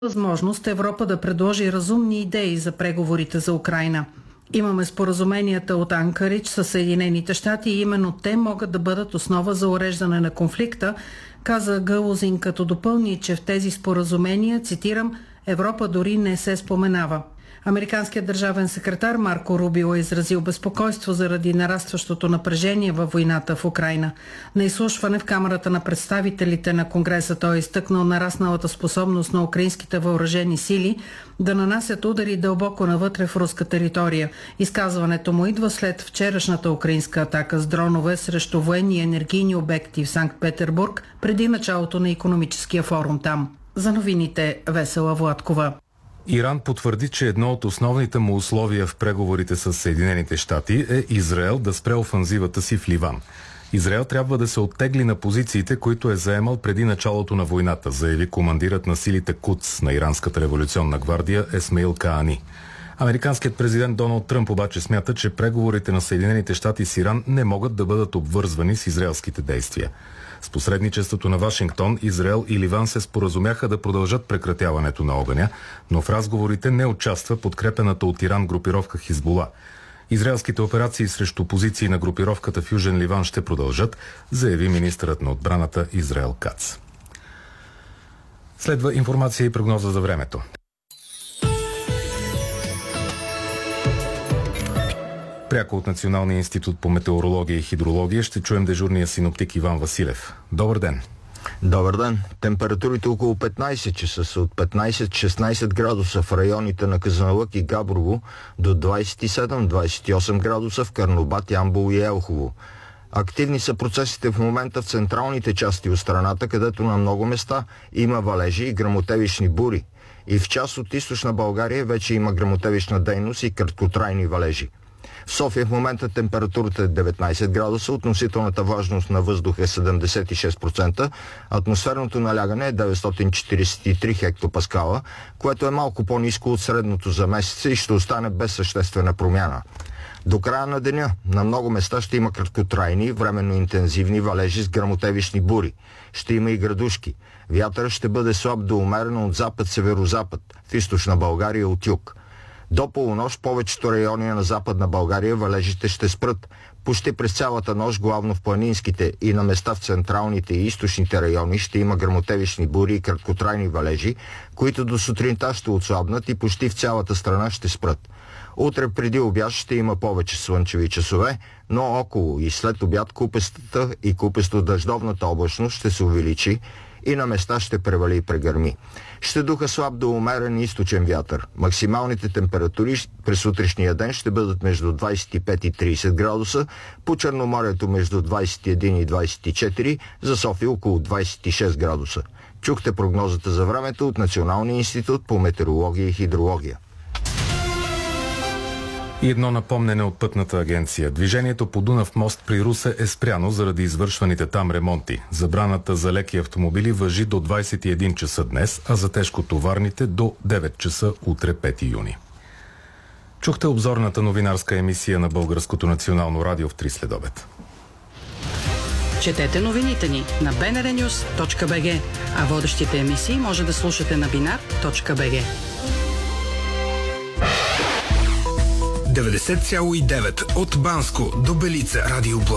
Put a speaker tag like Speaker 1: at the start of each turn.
Speaker 1: възможност Европа да предложи разумни идеи за преговорите за Украйна. Имаме споразуменията от Анкаридж със Съединените щати и именно те могат да бъдат основа за уреждане на конфликта, каза Гълузин, като допълни, че в тези споразумения, цитирам, Европа дори не се споменава. Американският държавен секретар Марко Рубио е изразил безпокойство заради нарастващото напрежение във войната в Украйна. На изслушване в Камарата на представителите на Конгреса той е изтъкнал нарасналата способност на украинските въоръжени сили да нанасят удари дълбоко навътре в руска територия. Изказването му идва след вчерашната украинска атака с дронове срещу военни и енергийни обекти в Санкт-Петербург преди началото на икономическия форум там. За новините Весела Владкова.
Speaker 2: Иран потвърди, че едно от основните му условия в преговорите с Съединените щати е Израел да спре офанзивата си в Ливан. Израел трябва да се оттегли на позициите, които е заемал преди началото на войната, заяви командирът на силите Кудс на Иранската революционна гвардия Есмаил Каани. Американският президент Доналд Тръмп обаче смята, че преговорите на Съединените щати с Иран не могат да бъдат обвързвани с израелските действия. С посредничеството на Вашингтон, Израел и Ливан се споразумяха да продължат прекратяването на огъня, но в разговорите не участва подкрепената от Иран групировка Хизбула. Израелските операции срещу позиции на групировката в Южен Ливан ще продължат, заяви министърът на отбраната Израел Кац. Следва информация и прогноза за времето. Пряко от Националния институт по метеорология и хидрология ще чуем дежурния синоптик Иван Василев. Добър ден!
Speaker 3: Добър ден! Температурите около 15 часа са от 15-16 градуса в районите на Казанлък и Габрово до 27-28 градуса в Карнобат, Ямбол и Елхово. Активни са процесите в момента в централните части от страната, където на много места има валежи и гръмотевични бури. И в част от източна България вече има гръмотевична дейност и краткотрайни валежи. В София в момента температурата е 19 градуса, относителната влажност на въздуха е 76%, атмосферното налягане е 943 хектопаскала, което е малко по-ниско от средното за месеца и ще остане без съществена промяна. До края на деня на много места ще има краткотрайни, временно интензивни валежи с гръмотевични бури. Ще има и градушки. Вятърът ще бъде слаб до умерено от запад-северозапад, в източна България от юг. До полунощ повечето райони на Западна България валежите ще спрат. Почти през цялата нощ, главно в планинските и на места в централните и източните райони, ще има гръмотевични бури и краткотрайни валежи, които до сутринта ще отслабнат и почти в цялата страна ще спрат. Утре преди обяд ще има повече слънчеви часове, но около и след обяд купестата и купесто-дъждовната облачност ще се увеличи и на места ще превали и прегърми. Ще духа слаб до умерен източен вятър. Максималните температури през утрешния ден ще бъдат между 25 и 30 градуса, по Черноморието между 21 и 24, за София около 26 градуса. Чухте прогнозата за времето от Националния институт по метеорология и хидрология.
Speaker 2: И едно напомнене от Пътната агенция. Движението по Дунав мост при Русе е спряно заради извършваните там ремонти. Забраната за леки автомобили важи до 21 часа днес, а за тежкотоварните до 9 часа утре 5 юни. Чухте обзорната новинарска емисия на Българското национално радио в 3 следобед.
Speaker 1: Четете новините ни на bnrnews.bg, а водещите емисии може да слушате на binar.bg.
Speaker 4: 90,9 от Банско до Белица радиоблок.